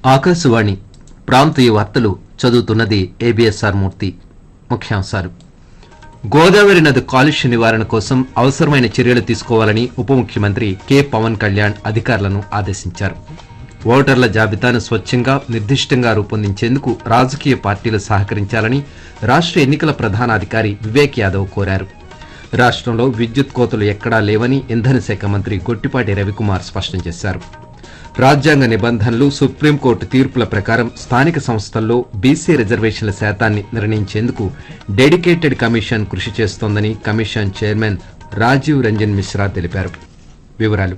ఆకాశవాణి ప్రాంతీయ వార్తలు చదువుతున్నది ఏబిఎస్ఆర్ మూర్తి. ముఖ్యాంశాలు: గోదావరి నది కాలుష్య నివారణ కోసం అవసరమైన చర్యలు తీసుకోవాలని ఉప ముఖ్యమంత్రి కె పవన్ కళ్యాణ్ అధికారులను ఆదేశించారు. ఓటర్ల జాబితాను స్వచ్ఛంగా నిర్దిష్టంగా రూపొందించేందుకు రాజకీయ పార్టీలు సహకరించాలని రాష్ట్ర ఎన్నికల ప్రధానాధికారి వివేక్ యాదవ్ కోరారు. రాష్ట్రంలో విద్యుత్ కోతలు ఎక్కడా లేవని ఇంధన శాఖ మంత్రి గొట్టిపాటి రవికుమార్ స్పష్టం చేశారు. రాజ్యాంగ నిబంధనలు, సుప్రీంకోర్టు తీర్పుల ప్రకారం స్థానిక సంస్థల్లో బీసీ రిజర్వేషన్ల శాతాన్ని నిర్ణయించేందుకు డెడికేటెడ్ కమిషన్ కృషి చేస్తోందని కమిషన్ చైర్మన్ రాజీవ్ రంజన్ మిశ్రా తెలిపారు. వివరాలు: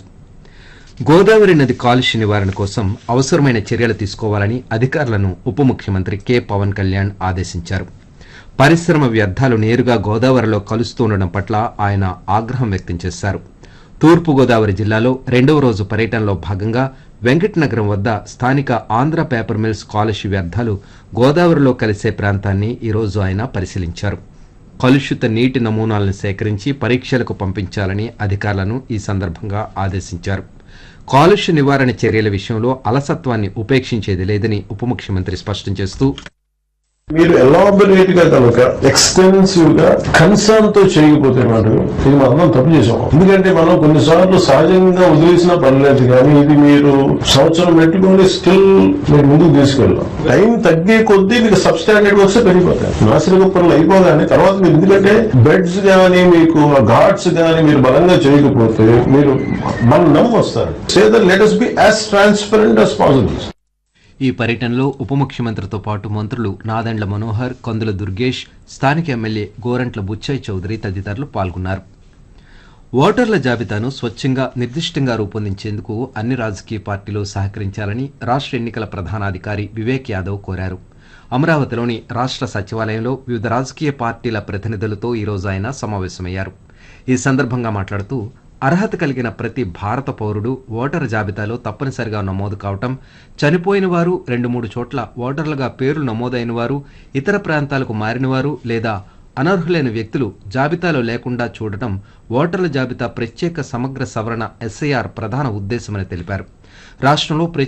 గోదావరి నది కాలుష్య నివారణ కోసం అవసరమైన చర్యలు తీసుకోవాలని అధికారులను ఉప ముఖ్యమంత్రి కె పవన్ కళ్యాణ్ ఆదేశించారు. పరిశ్రమ వ్యర్థాలు నేరుగా గోదావరిలో కలుస్తుండడం పట్ల ఆయన ఆగ్రహం వ్యక్తం చేశారు. తూర్పుగోదావరి జిల్లాలో 2వ రోజు పర్యటనలో భాగంగా వెంకటనగరం వద్ద స్థానిక ఆంధ్ర పేపర్ మిల్స్ కాలుష్య వ్యర్థాలు గోదావరిలో కలిసే ప్రాంతాన్ని ఈరోజు ఆయన పరిశీలించారు. కలుషిత నీటి నమూనాలను సేకరించి పరీక్షలకు పంపించాలని అధికారులను ఈ సందర్భంగా ఆదేశించారు. కాలుష్య నివారణ చర్యల విషయంలో అలసత్వాన్ని ఉపేక్షించేది లేదని ఉప ముఖ్యమంత్రి స్పష్టం చేస్తూ, మీరు ఎలాబొరేట్ గా కనుక ఎక్స్టెన్సివ్ గా కన్సర్న్ తో చేయకపోతే మాత్రం ఇది మనం తప్పు చేసాం. ఎందుకంటే మనం కొన్నిసార్లు సహజంగా వదిలేసినా పర్లేదు, కానీ ఇది మీరు సంవత్సరం పెట్టుకుని స్టిల్ మీరు ముందుకు తీసుకెళ్ళాం. టైం తగ్గే కొద్దీ మీకు సబ్స్టాండర్డ్ వర్క్స్ పెరిగిపోతాయి. నాసిరక పనులు అయిపోగానే తర్వాత మీరు, ఎందుకంటే బెడ్స్ గానీ మీకు ఘాట్స్ గానీ మీరు బలంగా చేయకపోతే మీరు నమ్ము వస్తారు. Say that let us be as transparent as possible. ఈ పర్యటనలో ఉప ముఖ్యమంత్రితో పాటు మంత్రులు నాదెండ్ల మనోహర్, కందుల దుర్గేష్, స్థానిక ఎమ్మెల్యే గోరంట్ల బుచ్చయ్య చౌదరి తదితరులు పాల్గొన్నారు. ఓటర్ల జాబితాను స్వచ్ఛంగా నిర్దిష్టంగా రూపొందించేందుకు అన్ని రాజకీయ పార్టీలు సహకరించాలని రాష్ట్ర ఎన్నికల ప్రధానాధికారి వివేక్ యాదవ్ కోరారు. అమరావతిలోని రాష్ట్ర సచివాలయంలో వివిధ రాజకీయ పార్టీల ప్రతినిధులతో ఈరోజు ఆయన సమావేశమయ్యారు. ఈ సందర్భంగా మాట్లాడుతూ, అర్హత కలిగిన ప్రతి భారత పౌరుడు ఓటరు జాబితాలో తప్పనిసరిగా నమోదు కావటం, చనిపోయిన వారు, 2-3 చోట్ల ఓటర్లుగా పేర్లు నమోదైన వారు, ఇతర ప్రాంతాలకు మారినవారు లేదా అనర్హులైన వ్యక్తులు జాబితాలో లేకుండా చూడటం ఓటర్ల జాబితా ప్రత్యేక సమగ్ర సవరణ SIR ప్రధాన ఉద్దేశమని తెలిపారు. రాష్ట్రంలో